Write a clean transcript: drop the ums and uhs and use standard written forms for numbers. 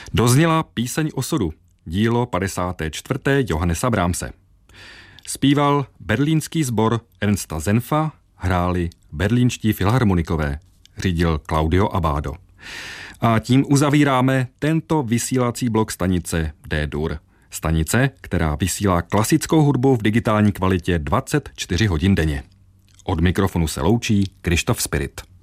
Dozněla Píseň osudu, dílo 54. Johannesa Brahmse. Zpíval berlínský sbor Ernsta Senfa, hráli berlínští filharmonikové, řídil Claudio Abbado. A tím uzavíráme tento vysílací blok stanice D-Dur. Stanice, která vysílá klasickou hudbu v digitální kvalitě 24 hodin denně. Od mikrofonu se loučí Krištof Spirit.